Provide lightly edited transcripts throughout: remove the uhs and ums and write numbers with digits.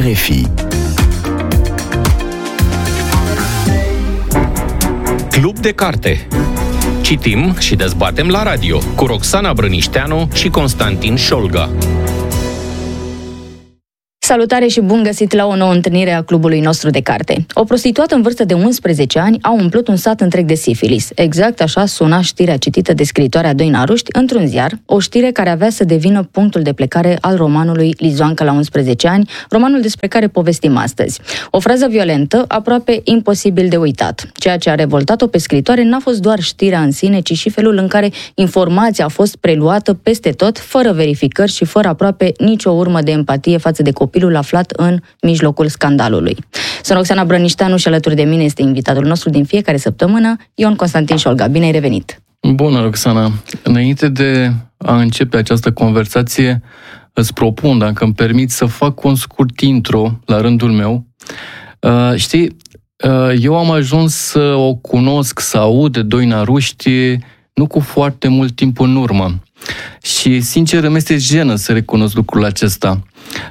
RFI. Club de carte. Citim și dezbatem la radio cu Roxana Brănișteanu și Constantin Șolga. Salutare și bun găsit la o nouă întâlnire a clubului nostru de carte. O prostituată în vârstă de 11 ani a umplut un sat întreg de sifilis. Exact așa suna știrea citită de scriitoarea Doina Ruști într-un ziar, o știre care avea să devină punctul de plecare al romanului Lizoanca la 11 ani, romanul despre care povestim astăzi. O frază violentă, aproape imposibil de uitat. Ceea ce a revoltat-o pe scriitoare n-a fost doar știrea în sine, ci și felul în care informația a fost preluată peste tot, fără verificări și fără aproape nicio urmă de empatie față de copilul aflat în mijlocul scandalului. Sunt Roxana Brănișteanu și alături de mine este invitatul nostru din fiecare săptămână, Ion Constantin Șolga. Bine ai revenit! Bună, Roxana! Înainte de a începe această conversație, îți propun, dacă îmi permiți, să fac un scurt intro la rândul meu. Eu am ajuns să o cunosc, să aud de Doina Ruști nu cu foarte mult timp în urmă. Și, sincer, îmi este jenă să recunosc lucrul acesta.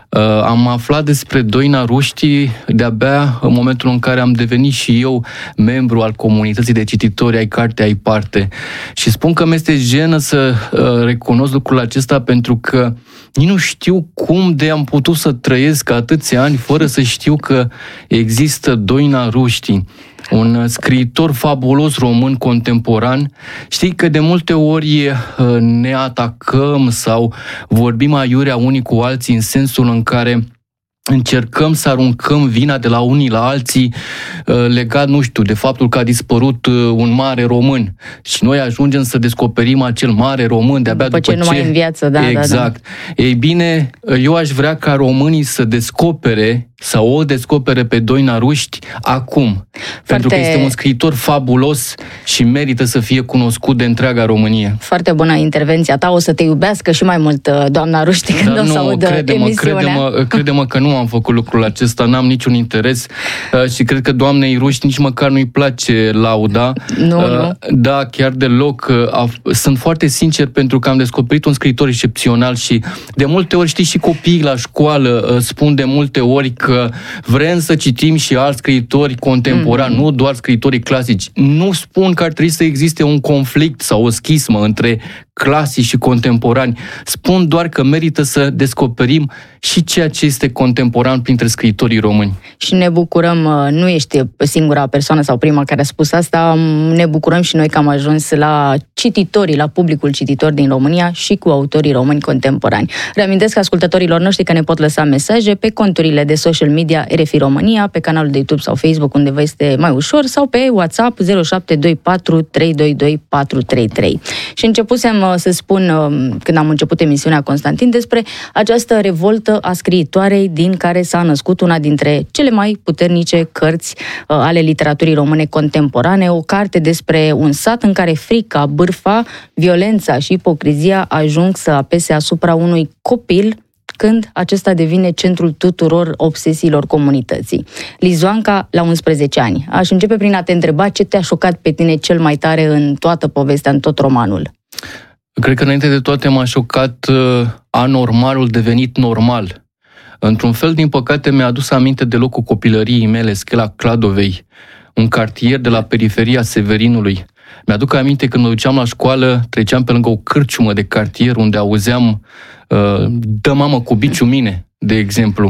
Am aflat despre Doina Ruști de-abia în momentul în care am devenit și eu membru al comunității de cititori ai Carte ai Parte. Și spun că mi este jenă să recunosc lucrul acesta pentru că nu știu cum de am putut să trăiesc atâția ani fără să știu că există Doina Ruști, un scriitor fabulos român contemporan. Știi că de multe ori ne atacăm sau vorbim aiurea unii cu alții în sensul în care încercăm să aruncăm vina de la unii la alții legat, de faptul că a dispărut un mare român. Și noi ajungem să descoperim acel mare român de-abia după ce... nu mai e în viață, da. Exact. Da. Ei bine, eu aș vrea ca românii să descopere sau o descopere pe Doina Ruști acum. Pentru că este un scriitor fabulos și merită să fie cunoscut de întreaga Românie. Foarte bună intervenția ta. O să te iubească și mai mult doamna Ruști când o să audă emisiunea. Crede-mă că nu am făcut lucrul acesta, n-am niciun interes și cred că doamnei Ruști nici măcar nu-i place lauda. Nu. Da, chiar deloc. Sunt foarte sincer pentru că am descoperit un scriitor excepțional și de multe ori, știi, și copiii la școală spun de multe ori că vrem să citim și alți scriitori contemporani, nu doar scriitorii clasici. Nu spun că ar trebui să existe un conflict sau o schismă între clasici și contemporani. Spun doar că merită să descoperim și ceea ce este contemporan printre scriitorii români. Și ne bucurăm, nu ești singura persoană sau prima care a spus asta, ne bucurăm și noi că am ajuns la cititorii, la publicul cititor din România și cu autorii români contemporani. Reamintesc ascultătorilor noștri că ne pot lăsa mesaje pe conturile de social media RFI România, pe canalul de YouTube sau Facebook, unde vă este mai ușor, sau pe WhatsApp 0724 322 433. Și începusem să spun, când am început emisiunea, Constantin, despre această revoltă a scriitoarei din care s-a născut una dintre cele mai puternice cărți ale literaturii române contemporane, o carte despre un sat în care frica, bârfa, violența și ipocrizia ajung să apese asupra unui copil când acesta devine centrul tuturor obsesiilor comunității. Lizoanca la 11 ani. Aș începe prin a te întreba ce te-a șocat pe tine cel mai tare în toată povestea, în tot romanul. Cred că înainte de toate m-a șocat anormalul devenit normal. Într-un fel, din păcate, mi-a adus aminte de locul copilăriei mele, Schela Cladovei, un cartier de la periferia Severinului. Mi-aduc aminte când mă duceam la școală, treceam pe lângă o cârciumă de cartier unde auzeam dă mamă cu biciu mine, de exemplu.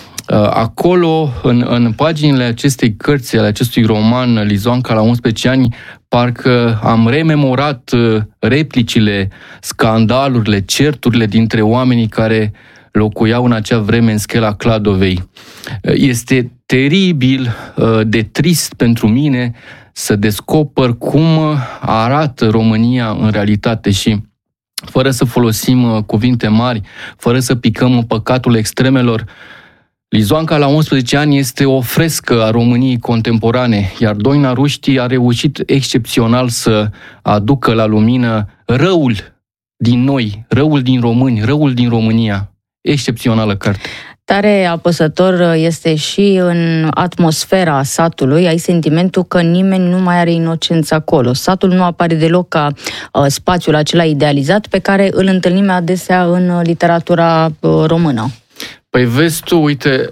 Acolo, în paginile acestei cărți, ale acestui roman, Lizoanca la 11 ani, parcă am rememorat replicile, scandalurile, certurile dintre oamenii care locuiau în acea vreme în Schela Cladovei. Este teribil de trist pentru mine să descoper cum arată România în realitate și fără să folosim cuvinte mari, fără să picăm în păcatul extremelor, Lizoanca la 11 ani este o frescă a României contemporane, iar Doina Ruști a reușit excepțional să aducă la lumină răul din noi, răul din români, răul din România. Excepțională carte. Tare apăsător este și în atmosfera satului. Ai sentimentul că nimeni nu mai are inocență acolo. Satul nu apare deloc ca spațiul acela idealizat pe care îl întâlnim adesea în literatura română. Păi vezi tu, uite,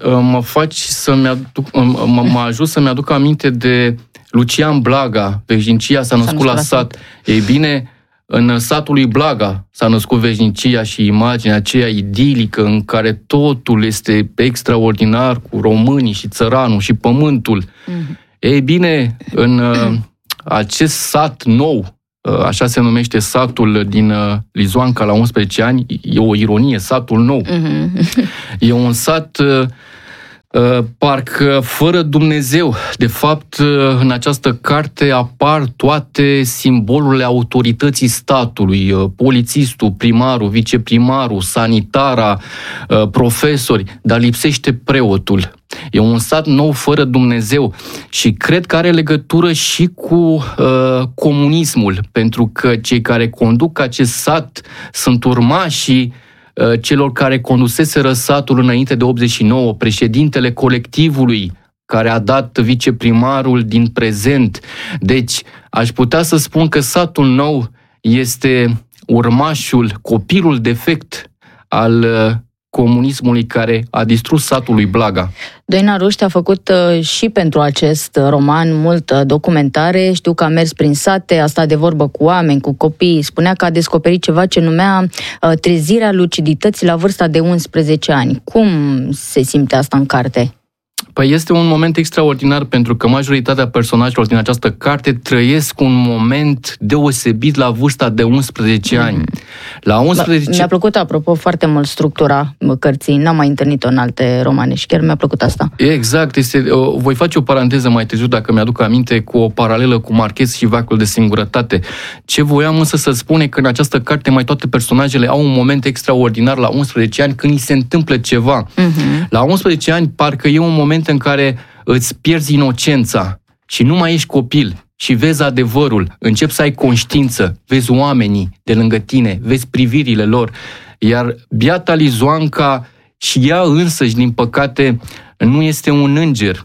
mă ajut să-mi aduc aminte de Lucian Blaga. Veșnicia s-a născut la sat. Ei bine, în satul lui Blaga s-a născut veșnicia și imaginea aceea idilică în care totul este extraordinar cu românii și țăranul și pământul. Ei bine, în acest sat nou, așa se numește satul din Lizoanca la 11 ani, e o ironie, satul nou. E un sat parcă fără Dumnezeu. De fapt, în această carte apar toate simbolurile autorității statului, polițistul, primarul, viceprimarul, sanitara, profesori, dar lipsește preotul. E un sat nou fără Dumnezeu și cred că are legătură și cu comunismul, pentru că cei care conduc acest sat sunt urmașii celor care conduseseră satul înainte de 89, președintele colectivului care a dat viceprimarul din prezent. Deci, aș putea să spun că satul nou este urmașul, copilul defect al comunismului care a distrus satul lui Blaga. Doina Ruști a făcut și pentru acest roman multă documentare. Știu că a mers prin sate, a stat de vorbă cu oameni, cu copii. Spunea că a descoperit ceva ce numea trezirea lucidității la vârsta de 11 ani. Cum se simte asta în carte? Păi este un moment extraordinar pentru că majoritatea personajelor din această carte trăiesc un moment deosebit la vârsta de 11 ani. La 11... Mi-a plăcut, apropo, foarte mult structura cărții. N-am mai întâlnit-o în alte romane și chiar mi-a plăcut asta. Exact. Voi face o paranteză mai târziu, dacă mi-aduc aminte, cu o paralelă cu Marchez și Veacul de singurătate. Ce voiam însă să spune că în această carte mai toate personajele au un moment extraordinar la 11 ani când îi se întâmplă ceva. La 11 ani parcă e un moment în care îți pierzi inocența și nu mai ești copil și vezi adevărul, începi să ai conștiință, vezi oamenii de lângă tine, vezi privirile lor, iar biata Lizoanca și ea însăși, din păcate, nu este un înger.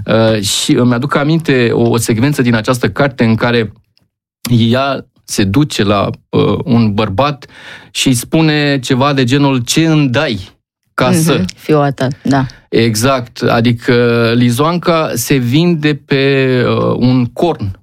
Și îmi aduc aminte o secvență din această carte în care ea se duce la un bărbat și îi spune ceva de genul: ce îmi dai? Fiul ta, da. Exact, adică Lizoanca se vinde pe un corn.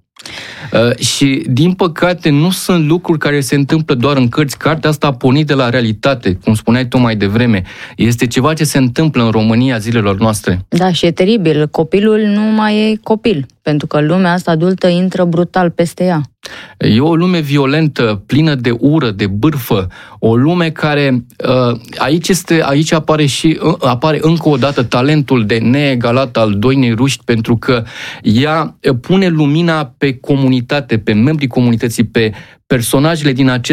Și, din păcate, nu sunt lucruri care se întâmplă doar în cărți. Cartea asta a pornit de la realitate, cum spuneai tu mai devreme. Este ceva ce se întâmplă în România zilelor noastre. Da, și e teribil. Copilul nu mai e copil, pentru că lumea asta adultă intră brutal peste ea. E o lume violentă, plină de ură, de bârfă, o lume care aici apare încă o dată talentul de neegalat al Doinei Ruști, pentru că ea pune lumina pe comunitate, pe membrii comunității, pe personajele din acest